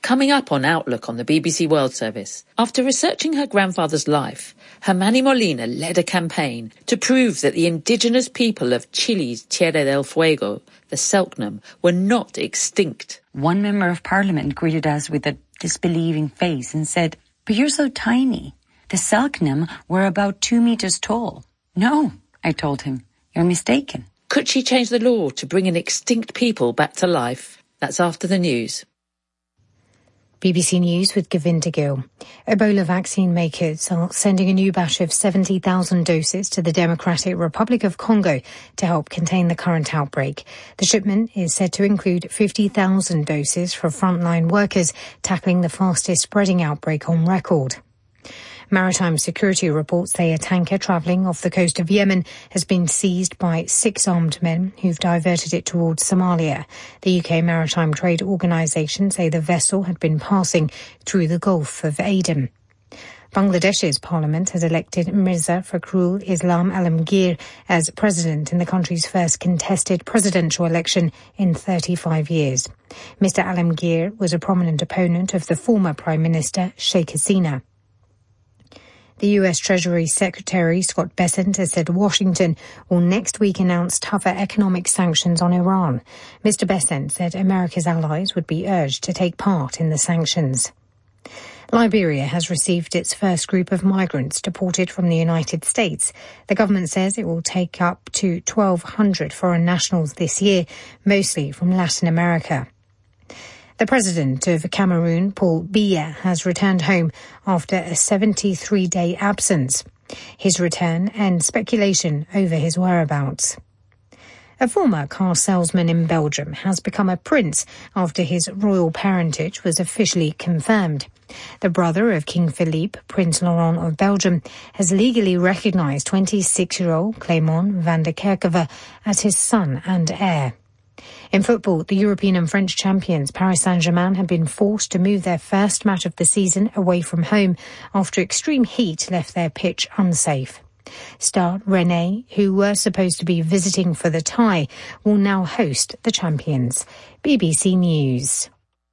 Coming up on Outlook on the BBC World Service, after researching her grandfather's life, Germany Molina led a campaign to prove that the indigenous people of Chile's Tierra del Fuego, the Selknam, were not extinct. One member of parliament greeted us with a disbelieving face and said, "But you're so tiny. The Selknam were about 2 meters tall." "No," I told him, "you're mistaken." Could she change the law to bring an extinct people back to life? That's after the news. BBC News with Govinda Gill. Ebola vaccine makers are sending a new batch of 70,000 doses to the Democratic Republic of Congo to help contain the current outbreak. The shipment is said to include 50,000 doses for frontline workers tackling the fastest spreading outbreak on record. Maritime security reports say a tanker travelling off the coast of Yemen has been seized by 6 armed men who've diverted it towards Somalia. The UK Maritime Trade Organisation say the vessel had been passing through the Gulf of Aden. Bangladesh's parliament has elected Mirza Fakhrul Islam Alamgir as president in the country's first contested presidential election in 35 years. Mr Alamgir was a prominent opponent of the former Prime Minister Sheikh Hasina. The US Treasury Secretary Scott Bessent has said Washington will next week announce tougher economic sanctions on Iran. Mr Bessent said America's allies would be urged to take part in the sanctions. Liberia has received its first group of migrants deported from the United States. The government says it will take up to 1,200 foreign nationals this year, mostly from Latin America. The president of Cameroon, Paul Biya, has returned home after a 73-day absence. His return ends speculation over his whereabouts. A former car salesman in Belgium has become a prince after his royal parentage was officially confirmed. The brother of King Philippe, Prince Laurent of Belgium, has legally recognised 26-year-old Clément van der Kerkhove as his son and heir. In football, the European and French champions Paris Saint-Germain have been forced to move their first match of the season away from home after extreme heat left their pitch unsafe. Stade Rennais, who were supposed to be visiting for the tie, will now host the champions. BBC News.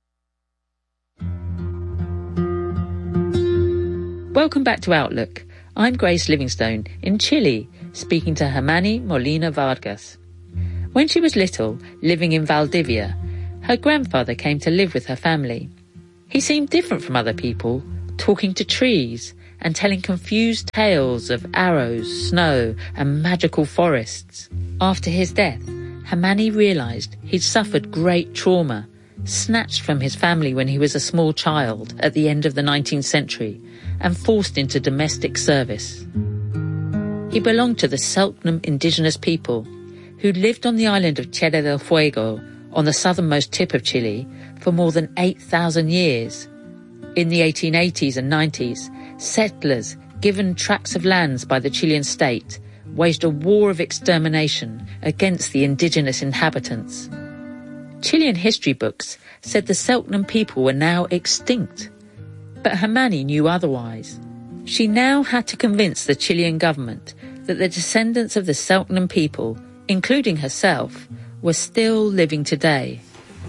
Welcome back to Outlook. I'm Grace Livingstone in Chile, speaking to Germany Molina Vargas. When she was little, living in Valdivia, her grandfather came to live with her family. He seemed different from other people, talking to trees and telling confused tales of arrows, snow and magical forests. After his death, Germany realised he'd suffered great trauma, snatched from his family when he was a small child at the end of the 19th century and forced into domestic service. He belonged to the Selknam indigenous people, who lived on the island of Tierra del Fuego on the southernmost tip of Chile for more than 8,000 years. In the 1880s and 90s, settlers, given tracts of lands by the Chilean state, waged a war of extermination against the indigenous inhabitants. Chilean history books said the Selknam people were now extinct, but Germany knew otherwise. She now had to convince the Chilean government that the descendants of the Selknam people, including herself, were still living today.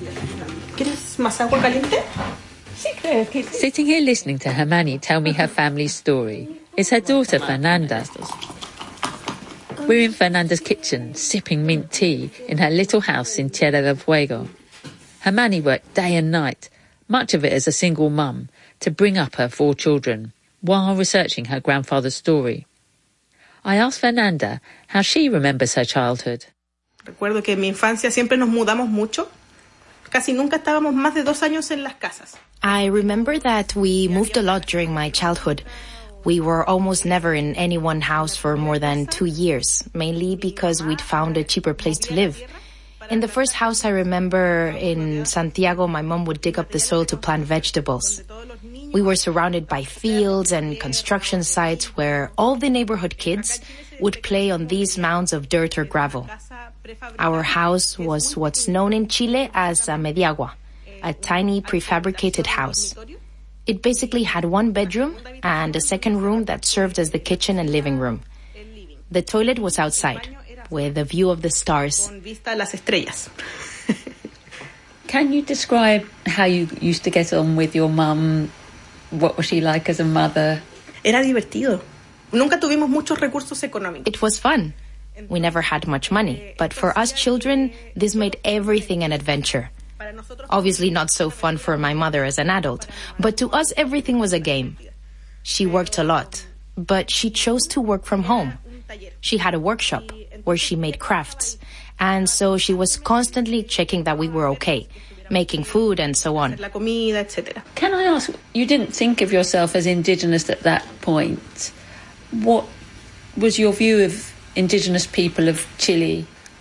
Sitting here listening to Germany tell me her family's story is her daughter Fernanda. We're in Fernanda's kitchen, sipping mint tea in her little house in Tierra del Fuego. Germany worked day and night, much of it as a single mum, to bring up her 4 children, while researching her grandfather's story. I asked Fernanda how she remembers her childhood. Recuerdo que en mi infancia siempre nos mudamos mucho. Casi nunca estábamos más de 2 años en las casas. I remember that we moved a lot during my childhood. We were almost never in any one house for more than 2 years, mainly because we'd found a cheaper place to live. In the first house I remember in Santiago, my mom would dig up the soil to plant vegetables. We were surrounded by fields and construction sites where all the neighborhood kids would play on these mounds of dirt or gravel. Our house was what's known in Chile as a mediagua, a tiny prefabricated house. It basically had 1 bedroom and a second room that served as the kitchen and living room. The toilet was outside, with a view of the stars. Can you describe how you used to get on with your mum? What was she like as a mother? Era divertido. Nunca tuvimos muchos recursos económicos. It was fun. We never had much money, but for us children, this made everything an adventure. Obviously not so fun for my mother as an adult, but to us everything was a game. She worked a lot, but she chose to work from home. She had a workshop where she made crafts, and so she was constantly checking that we were okay, making food and so on. La comida, etc. Can I ask, you didn't think of yourself as indigenous at that point. What was your view of indigenous people of Chile?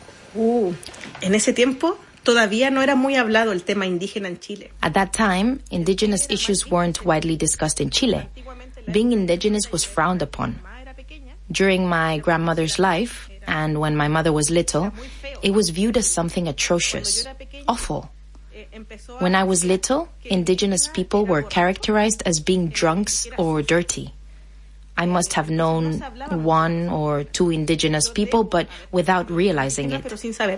En ese tiempo todavía no era muy hablado el tema indígena en Chile. At that time, indigenous issues weren't widely discussed in Chile. Being indigenous was frowned upon. During my grandmother's life, and when my mother was little, it was viewed as something atrocious, awful. When I was little, indigenous people were characterized as being drunks or dirty. I must have known 1 or 2 indigenous people, but without realizing it.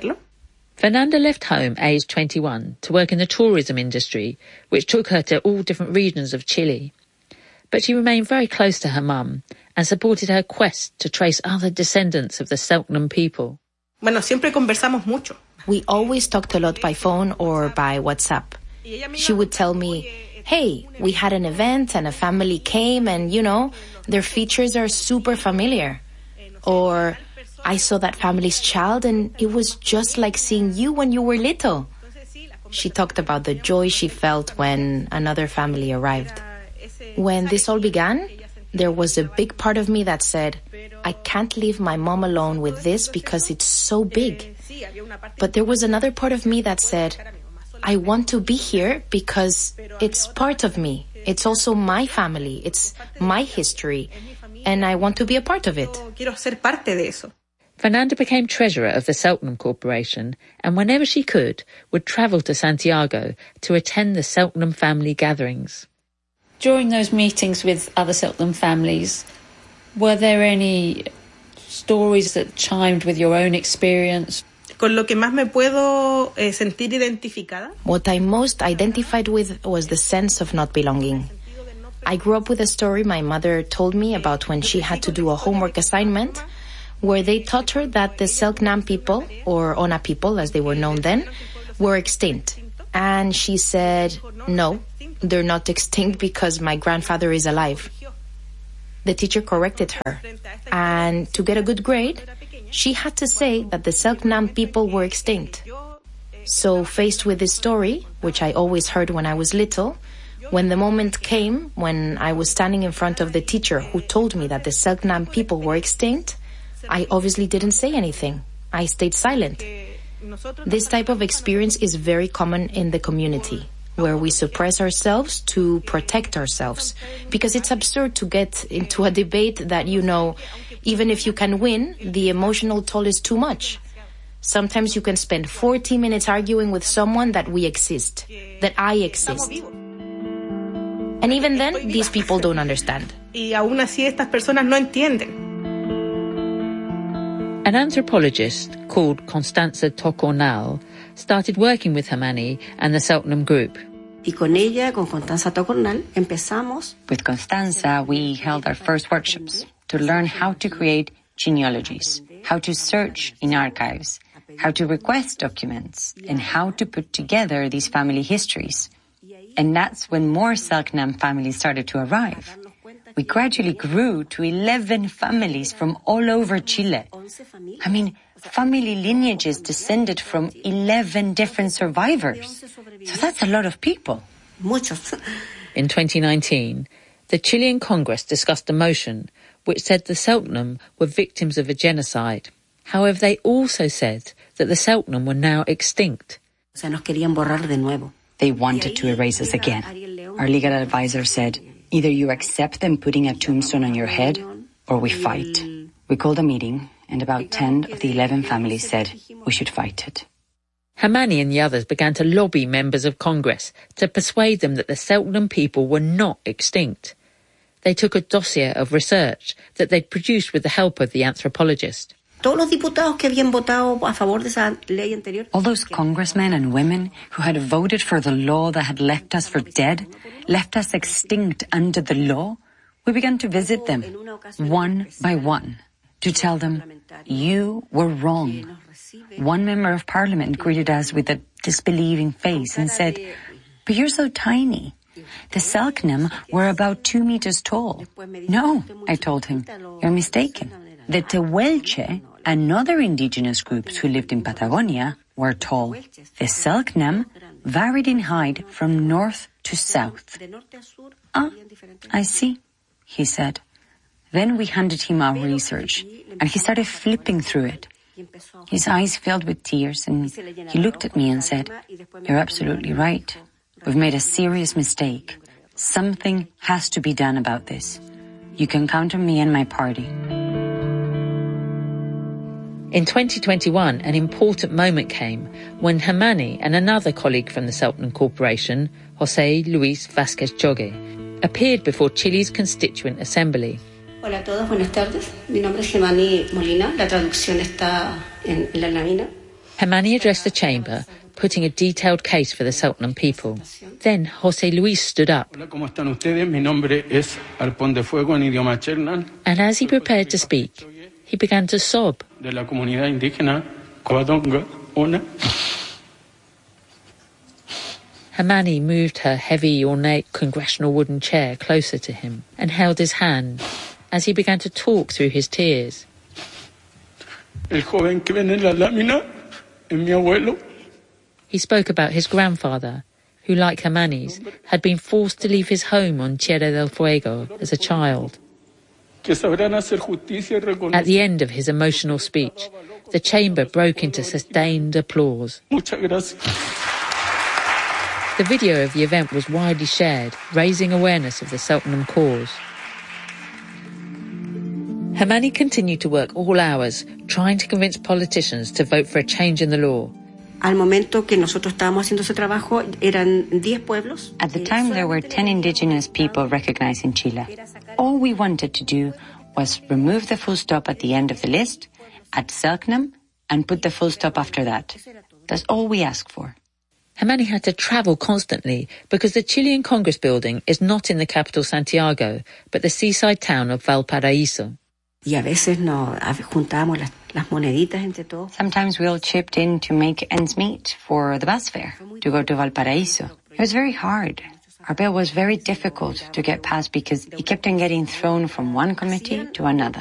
Fernanda left home aged 21 to work in the tourism industry, which took her to all different regions of Chile. But she remained very close to her mum and supported her quest to trace other descendants of the Selknam people. Bueno, siempre conversamos mucho. We always talked a lot by phone or by WhatsApp. She would tell me, hey, we had an event and a family came and, their features are super familiar. Or, I saw that family's child and it was just like seeing you when you were little. She talked about the joy she felt when another family arrived. When this all began, there was a big part of me that said, I can't leave my mom alone with this because it's so big. But there was another part of me that said, I want to be here because it's part of me. It's also my family. It's my history. And I want to be a part of it. Quiero ser parte de eso. Fernanda became treasurer of the Selknam Corporation and whenever she could, would travel to Santiago to attend the Selknam family gatherings. During those meetings with other Selknam families, were there any stories that chimed with your own experience? Con lo que más me puedo sentir identificada. What I most identified with was the sense of not belonging. I grew up with a story my mother told me about when she had to do a homework assignment where they taught her that the Selknam people, or Ona people as they were known then, were extinct. And she said, no, they're not extinct because my grandfather is alive. The teacher corrected her, and to get a good grade, she had to say that the Selknam people were extinct. So faced with this story, which I always heard when I was little, when the moment came when I was standing in front of the teacher who told me that the Selknam people were extinct, I obviously didn't say anything. I stayed silent. This type of experience is very common in the community, where we suppress ourselves to protect ourselves, because it's absurd to get into a debate that, even if you can win, the emotional toll is too much. Sometimes you can spend 40 minutes arguing with someone that we exist, that I exist. And even then, these people don't understand. Y aún así estas personas no entienden. An anthropologist called Constanza Tocornal started working with Hermani and the Selknam group. Y con ella, con Constanza Tocornal, empezamos. With Constanza, we held our first workshops to learn how to create genealogies, how to search in archives, how to request documents, and how to put together these family histories. And that's when more Selknam families started to arrive. We gradually grew to 11 families from all over Chile. I mean, family lineages descended from 11 different survivors. So that's a lot of people. Muchos. In 2019, the Chilean Congress discussed a motion which said the Selknam were victims of a genocide. However, they also said that the Selknam were now extinct. O sea, nos querían borrar de nuevo. They wanted to erase us again. Our legal advisor said, either you accept them putting a tombstone on your head, or we fight. We called a meeting, and about 10 of the 11 families said we should fight it. Hermani and the others began to lobby members of Congress to persuade them that the Selknam people were not extinct. They took a dossier of research that they'd produced with the help of the anthropologist. Todos los diputados que habían votado a favor de esa ley anterior. All those congressmen and women who had voted for the law that had left us for dead, left us extinct under the law, we began to visit them, one by one, to tell them, you were wrong. One member of parliament greeted us with a disbelieving face and said, but you're so tiny. The Selknam were about 2 meters tall. No, I told him, you're mistaken. The Tehuelche and other indigenous groups who lived in Patagonia were tall. The Selknam varied in height from north to south. Ah, I see, he said. Then we handed him our research, and he started flipping through it. His eyes filled with tears, and he looked at me and said, you're absolutely right. We've made a serious mistake. Something has to be done about this. You can count on me and my party. In 2021, an important moment came when Hermani and another colleague from the Selknam Corporation, José Luis Vázquez Chogue, appeared before Chile's Constituent Assembly. Hola a todos, buenas tardes. Mi nombre es Hermani Molina. La traducción está en la lámina. Hermani addressed the chamber, putting a detailed case for the Selknam people. Then José Luis stood up. Hola, ¿cómo están ustedes? Mi nombre es Arpón de Fuego en idioma Chernan. And as he prepared to speak, he began to sob. De la comunidad indígena Coadonga, Ona. Hermani moved her heavy, ornate congressional wooden chair closer to him and held his hand as he began to talk through his tears. El joven que ven en la lámina es mi abuelo. He spoke about his grandfather, who, like Hermani's, had been forced to leave his home on Tierra del Fuego as a child. At the end of his emotional speech, the chamber broke into sustained applause. The video of the event was widely shared, raising awareness of the Selknam cause. Hermani continued to work all hours, trying to convince politicians to vote for a change in the law. Al momento que nosotros estábamos haciendo ese trabajo, eran 10 pueblos. At the time, there were 10 indigenous people recognized in Chile. All we wanted to do was remove the full stop at the end of the list, at Selknam, and put the full stop after that. That's all we asked for. Hermani had to travel constantly because the Chilean Congress building is not in the capital Santiago, but the seaside town of Valparaíso. Y a veces nos juntábamos las moneditas entre todos. Sometimes we all chipped in to make ends meet for the bus fare to go to Valparaíso. It was very hard. Our bill was very difficult to get passed because it kept on getting thrown from one committee to another.